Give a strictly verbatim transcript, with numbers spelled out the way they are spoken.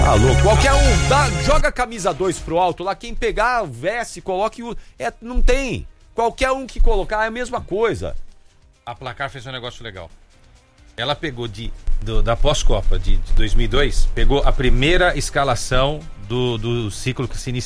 Tá louco. Qualquer um, dá, joga a camisa dois pro alto lá, quem pegar, veste, coloque o... É, não tem. Qualquer um que colocar é a mesma coisa. A Placar fez um negócio legal. Ela pegou de, do, da pós-Copa de, de dois mil e dois, pegou a primeira escalação do, do ciclo que se inicia.